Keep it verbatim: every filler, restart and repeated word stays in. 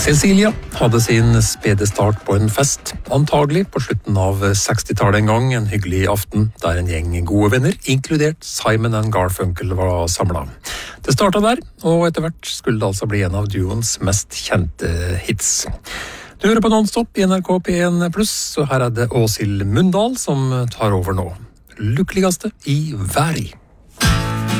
Cecilia hadde sin spede start på en fest, antagelig på slutten av sekstitallet en gang, en hyggelig aften der en gjeng gode venner, inkludert Simon and Garfunkel, var samlet. Det startet der, og etter hvert skulle det altså bli en av duoens mest kjente hits. Du hører på Non-Stop i N R K P en pluss, og her er det Åshild Mundal som tar over nå. Lykkeligste i verden.